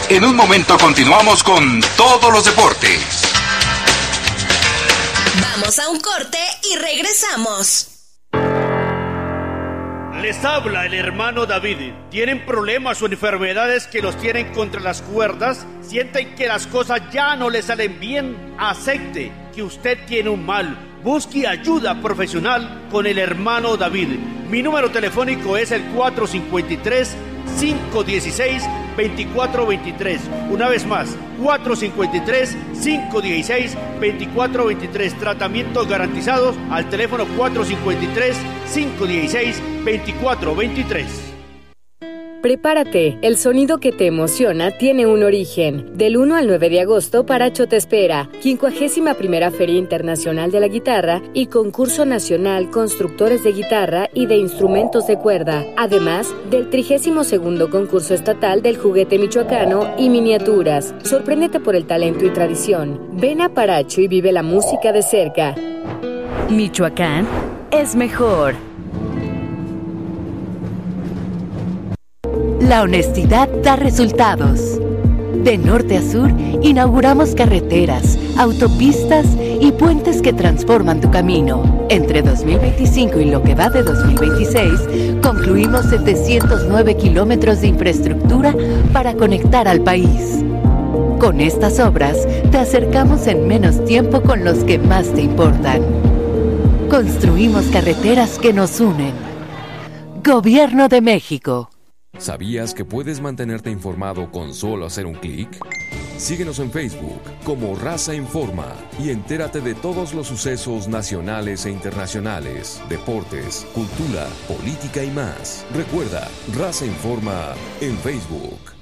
En un momento continuamos con todos los deportes. Vamos a un corte y regresamos. Les habla el hermano David. ¿Tienen problemas o enfermedades que los tienen contra las cuerdas? ¿Sienten que las cosas ya no les salen bien? Acepte que usted tiene un mal. Busque ayuda profesional con el hermano David. Mi número telefónico es el 453-516-2423. Una vez más, 453-516-2423. Tratamientos garantizados al teléfono 453-516-2423. Prepárate, el sonido que te emociona tiene un origen. Del 1 al 9 de agosto, Paracho te espera. 51ª Feria Internacional de la Guitarra y Concurso Nacional Constructores de Guitarra y de Instrumentos de Cuerda. Además del 32º Concurso Estatal del Juguete Michoacano y Miniaturas. Sorpréndete por el talento y tradición. Ven a Paracho y vive la música de cerca. Michoacán es mejor. La honestidad da resultados. De norte a sur, inauguramos carreteras, autopistas y puentes que transforman tu camino. Entre 2025 y lo que va de 2026, concluimos 709 kilómetros de infraestructura para conectar al país. Con estas obras, te acercamos en menos tiempo con los que más te importan. Construimos carreteras que nos unen. Gobierno de México. ¿Sabías que puedes mantenerte informado con solo hacer un clic? Síguenos en Facebook como Raza Informa y entérate de todos los sucesos nacionales e internacionales, deportes, cultura, política y más. Recuerda, Raza Informa en Facebook.